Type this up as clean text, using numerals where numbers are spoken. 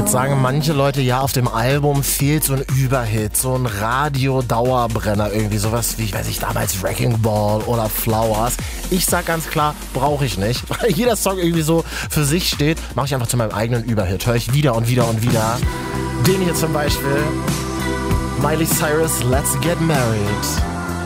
Jetzt sagen manche Leute, ja, auf dem Album fehlt so ein Überhit, so ein Radio-Dauerbrenner, irgendwie sowas wie, ich weiß nicht, damals Wrecking Ball oder Flowers. Ich sag ganz klar, brauche ich nicht, weil jeder Song irgendwie so für sich steht. Mache ich einfach zu meinem eigenen Überhit, höre ich wieder und wieder und wieder. Den hier zum Beispiel, Miley Cyrus, Let's Get Married.